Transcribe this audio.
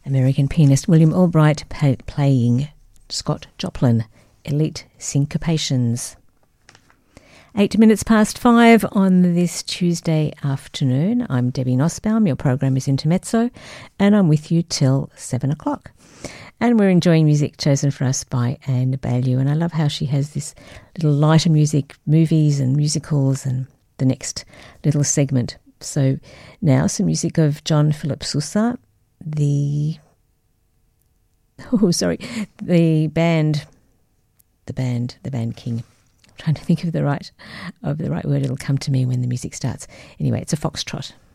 American pianist William Albright playing Scott Joplin, Elite Syncopations. 8 minutes past 5 on this Tuesday afternoon. I'm Debbie Nussbaum. Your program is Intermezzo, and I'm with you till 7 o'clock. And we're enjoying music chosen for us by Anne Ballew. And I love how she has this little lighter music, movies and musicals, and the next little segment. So now some music of John Philip Sousa, the band king. I'm trying to think of the right word. It'll come to me when the music starts. Anyway, it's a foxtrot.